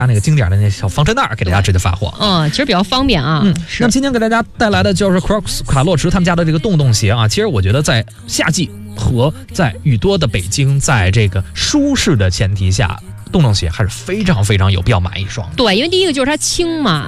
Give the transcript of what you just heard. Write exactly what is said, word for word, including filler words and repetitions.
拿那个经典的那小防尘袋给大家直接发货。 嗯，其实比较方便啊。 嗯，那么今天给大家带来的就是 Crocs 卡洛驰他们家的这个洞洞鞋啊。其实我觉得在夏季和在雨多的北京，在这个舒适的前提下，洞洞鞋还是非常非常有必要买一双。 对，因为第一个就是它轻嘛。